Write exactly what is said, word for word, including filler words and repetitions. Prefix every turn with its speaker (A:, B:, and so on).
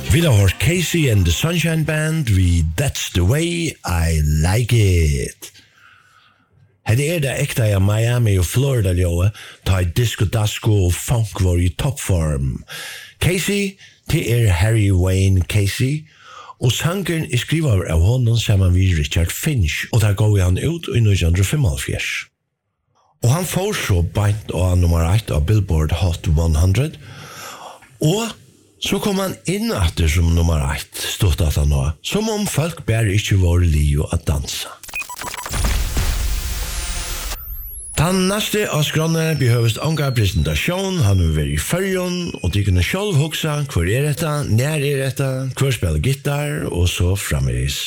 A: Vi har hørt Casey and the Sunshine Band vi That's the Way I Like It. Hette er det ekta i Miami og Florida ljóa, ta i disco dasko og funk var i toppform. Casey, det er Harry Wayne Casey, og sangeren er skriver av honom sammen med Richard Finch, og der går han ut i nitton fifty-five. Og han får så beint av nummer ett av Billboard Hot hundred, og så kom han inn etter som nummer ett, stått at han nå, som om folk bare ikke var liv å dansa. Den neste av skrånene behøves ånga presentasjon, han vil være i førjon, og de kunne selv hoksa hver er dette, nær er dette, hver spiller gitar, og så fremvis.